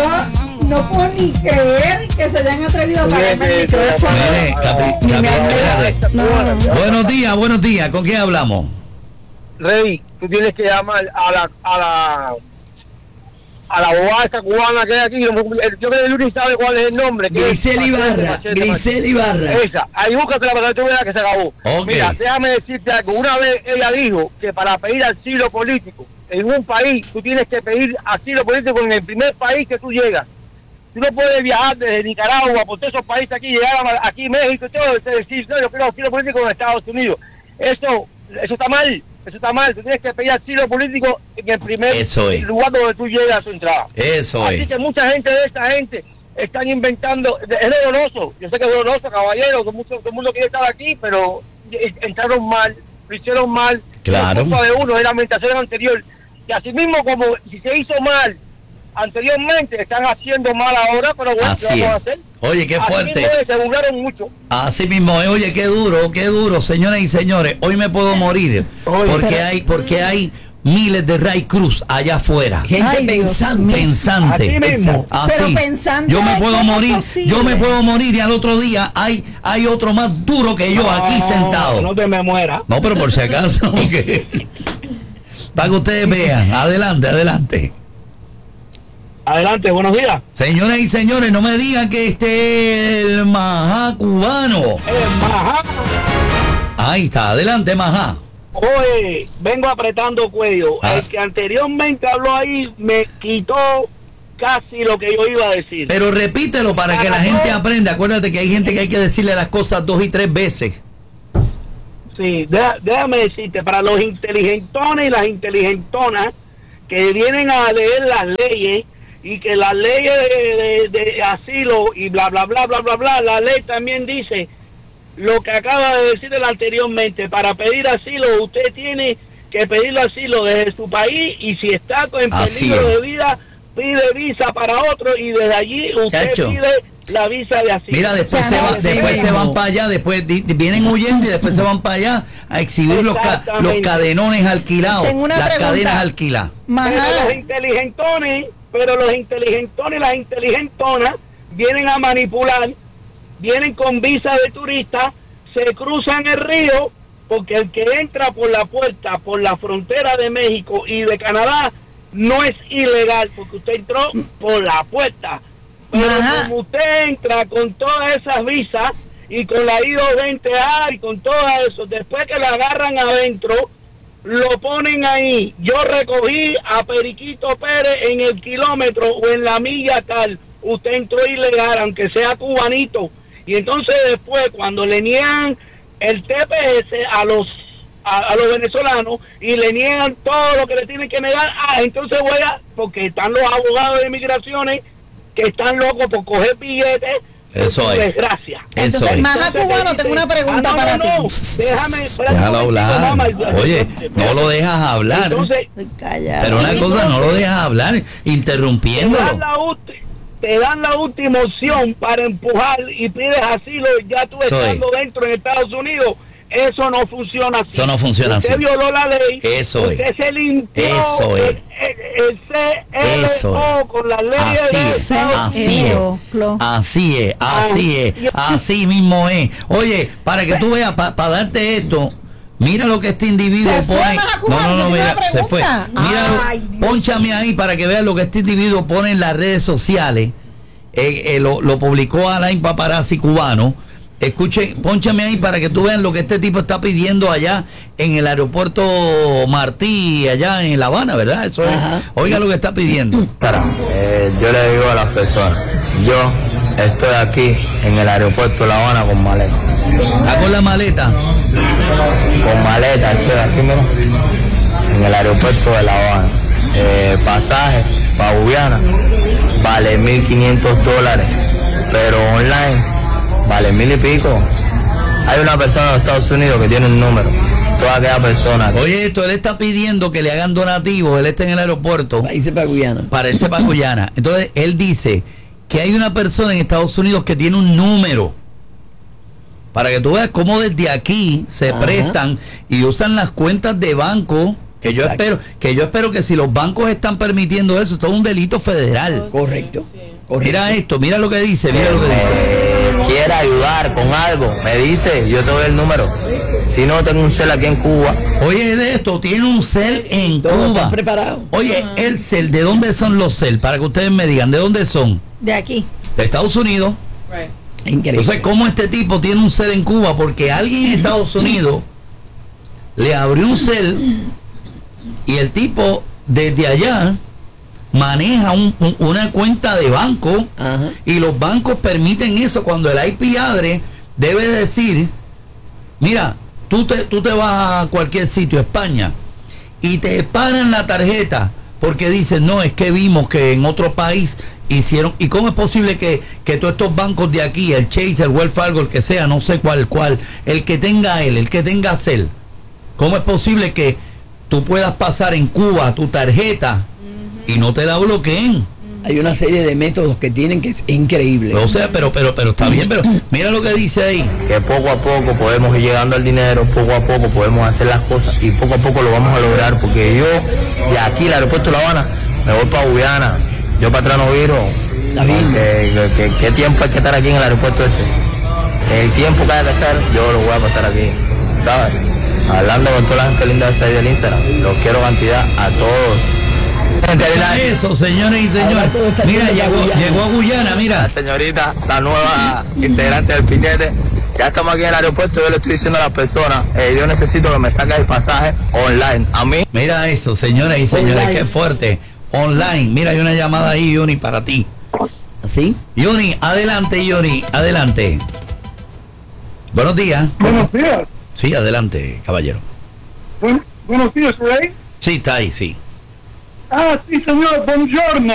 no puedo ni creer que se hayan atrevido a apagarme el micrófono. Buenos días, ¿con quién hablamos? Rey, tú tienes que llamar a la abogada esta cubana que hay aquí. Yo creo que Luis sabe cuál es el nombre. Grisel Ibarra. Esa, ahí búscatela para que tú veas que se acabó. Okay. Mira, déjame decirte algo. Una vez ella dijo que para pedir asilo político en un país, tú tienes que pedir asilo político en el primer país que tú llegas. Tú no puedes viajar desde Nicaragua por todos esos países aquí, llegar aquí México y todo, decir, no, yo quiero asilo político en Estados Unidos. Eso está mal. Eso está mal, tú tienes que pedir asilo político en el primer lugar donde tú llegas a tu entrada. Así que mucha gente de esta gente están inventando, es doloroso, yo sé que es doloroso, caballero, todo el mundo quiere estar aquí, pero entraron mal, lo hicieron mal, claro. Es culpa de uno, es la administración anterior, y así mismo como si se hizo mal anteriormente, están haciendo mal ahora, pero bueno, ¿qué vamos a hacer? Oye, qué fuerte. Así mismo se burlaron mucho. Así mismo, oye, qué duro, señoras y señores. Hoy me puedo morir porque hay miles de Ray Cruz allá afuera. Gente pensante. Pero pensante. Yo me puedo morir y al otro día hay otro más duro que yo aquí sentado. No te me mueras. No, pero por si acaso. Para que ustedes vean. Adelante. Adelante, buenos días. Señoras y señores, no me digan que este es el Majá cubano. El Majá. Ahí está, adelante, Majá. Oye, vengo apretando cuello. El que anteriormente habló ahí me quitó casi lo que yo iba a decir. Pero repítelo para que la gente aprenda. Acuérdate que hay gente que hay que decirle las cosas 2 y 3 veces. Sí, déjame decirte, para los inteligentones y las inteligentonas que vienen a leer las leyes, y que las leyes de asilo y bla, bla, bla, bla, bla, bla, la ley también dice lo que acaba de decir él anteriormente. Para pedir asilo, usted tiene que pedir asilo desde su país, y si está en peligro de vida, pide visa para otro, y desde allí usted pide la visa de asilo. Mira, después se van para allá, después vienen huyendo y después se van para allá a exhibir los cadenones alquilados, las cadenas alquiladas. Pero los inteligentones y las inteligentonas vienen a manipular, vienen con visa de turista, se cruzan el río, porque el que entra por la puerta, por la frontera de México y de Canadá, no es ilegal, porque usted entró por la puerta. Pero como usted entra con todas esas visas y con la I-220A y con todo eso, después que la agarran adentro, lo ponen ahí. Yo recogí a Periquito Pérez en el kilómetro o en la milla tal. Usted entró ilegal, aunque sea cubanito. Y entonces después, cuando le niegan el TPS a los venezolanos y le niegan todo lo que le tienen que negar, entonces porque están los abogados de inmigraciones que están locos por coger billetes. Eso es. Desgracia. Entonces, Majá cubano, tengo una pregunta para ti. Déjalo hablar. Oye, no lo dejas hablar. Entonces, pero una cosa, no lo dejas hablar, interrumpiéndolo. Te dan la última opción para empujar y pides asilo ya tú estando dentro en Estados Unidos. Eso no funciona así. Eso no funciona así. Usted violó la ley. Eso es. Usted se limpió el CLO con las leyes de Estados Unidos. Así es. Así mismo es. Oye, para que tú veas, para darte esto, mira lo que este individuo pone. No, mira, se fue. Mira, pónchame ahí para que veas lo que este individuo pone en las redes sociales. Lo publicó Alain Paparazzi cubano. Escuchen, pónchame ahí para que tú veas lo que este tipo está pidiendo allá en el aeropuerto Martí, allá en La Habana, ¿verdad? Eso es. Oiga lo que está pidiendo. Yo le digo a las personas, yo estoy aquí en el aeropuerto de La Habana con maleta. ¿Está con la maleta? Con maleta, estoy aquí mismo, en el aeropuerto de La Habana. Pasaje para Guyana vale $1,500, pero online vale 1,000 y pico. Hay una persona de Estados Unidos que tiene un número. Toda aquella persona. Oye, él está pidiendo que le hagan donativos. Él está en el aeropuerto. Para irse para Guyana. Entonces, él dice que hay una persona en Estados Unidos que tiene un número. Para que tú veas cómo desde aquí se prestan y usan las cuentas de banco yo espero que si los bancos están permitiendo eso, esto es un delito federal. Correcto. Mira esto, mira lo que dice, mira lo que dice. Quiere ayudar con algo, me dice, yo te doy el número. Si no, tengo un cel aquí en Cuba. Oye, de esto, tiene un cel en Cuba. Preparado. Oye, el cel, ¿de dónde son los cel? Para que ustedes me digan, ¿de dónde son? De aquí. De Estados Unidos. Increíble. Entonces, ¿cómo este tipo tiene un cel en Cuba? Porque alguien en Estados Unidos le abrió un cel y el tipo desde allá maneja una cuenta de banco. Ajá. Y los bancos permiten eso. Cuando el IP address debe decir, mira, tú te vas a cualquier sitio, España, y te paran la tarjeta porque dicen, no, es que vimos que en otro país hicieron. ¿Y cómo es posible que todos estos bancos de aquí, el Chase, el Wells Fargo, el que sea, no sé cuál, el que tenga Cel, cómo es posible que tú puedas pasar en Cuba tu tarjeta y no te la bloqueen? Hay una serie de métodos que tienen que es increíble. O sea, pero está bien, pero mira lo que dice ahí. Que poco a poco podemos ir llegando al dinero, poco a poco podemos hacer las cosas y poco a poco lo vamos a lograr, porque yo de aquí, el aeropuerto de La Habana, me voy para Guyana, yo para atrás no viro. ¿Qué tiempo hay que estar aquí en el aeropuerto este? El tiempo que haya que estar, yo lo voy a pasar aquí, ¿sabes? Hablando con toda la gente linda de esa del Instagram, los quiero cantidad a todos. Eso, señores y señores. Mira, llegó a Guyana, mira. La señorita, la nueva integrante del piquete. Ya estamos aquí en el aeropuerto. Yo le estoy diciendo a las personas, yo necesito que me saque el pasaje online. A mí. Mira eso, señores y señores, Online. qué fuerte. Online. Mira, hay una llamada ahí, Yoni, para ti. ¿Así? Yoni, adelante, Yoni, adelante. Buenos días. Buenos días. Sí, adelante, caballero. Buenos días, Ray. Sí, está ahí, sí. Ah, sí, señor, buongiorno.